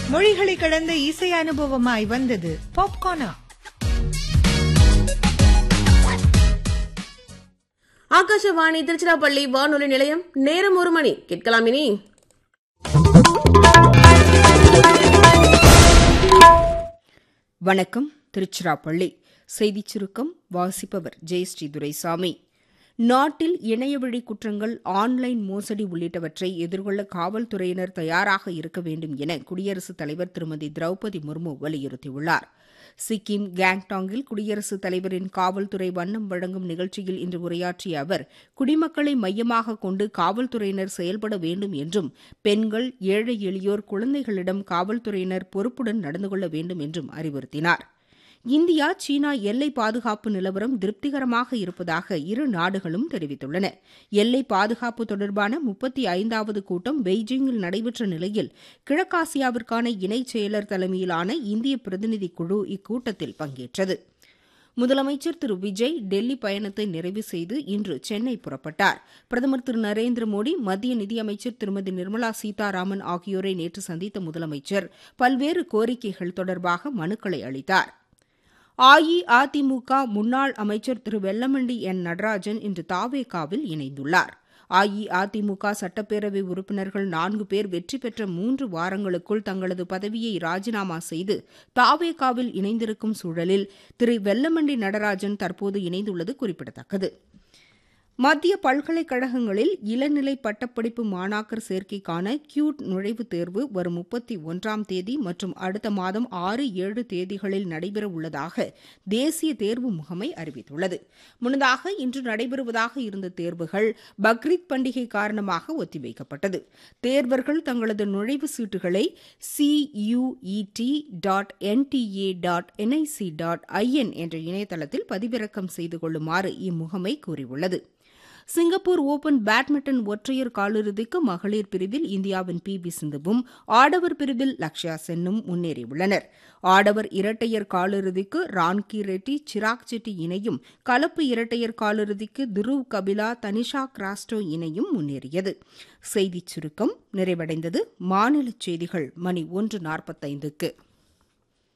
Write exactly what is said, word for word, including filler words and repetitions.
மொழிகளை கடந்த இசை அனுபவமாய் வந்தது பாப்கார்னா. ஆகாஷவாணி திருச்சிராப்பள்ளி வானொலி நிலையம். நேரம் ஒரு மணி. கேட்கலாம் இனி வணக்கம். திருச்சிராப்பள்ளி செய்திச் சுருக்கம் வாசிப்பவர் ஜெயஸ்ரீ துரைசாமி. நாட்டில் இணையவழி குற்றங்கள், ஆன்லைன் மோசடி உள்ளிட்டவற்றை எதிர்கொள்ள காவல்துறையினர் தயாராக இருக்க வேண்டும் என குடியரசுத் தலைவர் திருமதி திரௌபதி முர்மு வலியுறுத்தியுள்ளார். சிக்கிம் கேங்டாங்கில் குடியரசுத் தலைவரின் காவல்துறை வண்ணம் வழங்கும் நிகழ்ச்சியில் இன்று உரையாற்றிய அவர், குடிமக்களை மையமாக கொண்டு காவல்துறையினர் செயல்பட வேண்டும் என்றும், பெண்கள், ஏழை எளியோர், குழந்தைகளிடம் காவல்துறையினர் பொறுப்புடன் நடந்து கொள்ள வேண்டும் என்றும் அறிவுறுத்தினார். இந்தியா சீனா எல்லை பாதுகாப்பு நிலவரம் திருப்திகரமாக இருப்பதாக இரு நாடுகளும் தெரிவித்துள்ளன. எல்லை பாதுகாப்பு தொடர்பான முப்பத்தி ஐந்தாவது கூட்டம் பெய்ஜிங்கில் நடைபெற்ற நிலையில் கிழக்காசியாவிற்கான இணைச் செயலர் தலைமையிலான இந்திய பிரதிநிதிக் குழு இக்கூட்டத்தில் பங்கேற்றது. முதலமைச்சர் திரு விஜய் டெல்லி பயணத்தை நிறைவு செய்து இன்று சென்னை புறப்பட்டார். பிரதமர் திரு நரேந்திர மோடி, மத்திய நிதியமைச்சர் திருமதி நிர்மலா சீதாராமன் ஆகியோரை நேற்று சந்தித்த முதலமைச்சர் பல்வேறு கோரிக்கைகள் தொடர்பாக மனுக்களை அளித்தார். அஇஅதிமுக முன்னாள் அமைச்சர் திரு வெல்லமண்டி என் நடராஜன் இன்று தாவேகாவில் இணைந்துள்ளார். அஇஅதிமுக சட்டப்பேரவை உறுப்பினர்கள் நான்கு பேர் வெற்றி பெற்ற மூன்று வாரங்களுக்குள் தங்களது பதவியை ராஜினாமா செய்து தாவேகாவில் இணைந்திருக்கும் சூழலில் திரு வெல்லமண்டி நடராஜன் தற்போது இணைந்துள்ளது குறிப்பிடத்தக்கது. மத்திய பல்கலைக்கழகங்களில் இளநிலை பட்டப்படிப்பு மாணாக்கர் சேர்க்கைக்கான கியூட் நுழைவுத் தேர்வு வரும் முப்பத்தி ஒன்றாம் தேதி மற்றும் அடுத்த மாதம் ஆறு ஏழு தேதிகளில் நடைபெறவுள்ளதாக தேசிய தேர்வு முகமை அறிவித்துள்ளது. முன்னதாக இன்று நடைபெறுவதாக இருந்த தேர்வுகள் பக்ரீத் பண்டிகை காரணமாக ஒத்திவைக்கப்பட்டது. தேர்வர்கள் தங்களது நுழைவுச் சீட்டுகளை CUET dot NDA dot NIC dot IN என்ற இணையதளத்தில் பதிவிறக்கம் செய்து கொள்ளுமாறு இம்முகமை கூறியுள்ளது. சிங்கப்பூர் ஓபன் பேட்மிண்டன் ஒற்றையர் காலிறுதிக்கு மகளிர் பிரிவில் இந்தியாவின் பி வி சிந்துவும், ஆடவர் பிரிவில் லக்ஷயா சென்னும் முன்னேறியுள்ளனர். ஆடவர் இரட்டையர் காலிறுதிக்கு ரான்கி ரெட்டி, சிராக் செட்டி இணையும், கலப்பு இரட்டையர் காலிறுதிக்கு துருவ் கபிலா, தனிஷா கிராஸ்டோ இணையும் முன்னேறியது. செய்திச் சுருக்கம் நிறைவடைந்தது. மாநிலச் செய்திகள் மணி ஒன்று நாற்பத்தைந்துக்கு.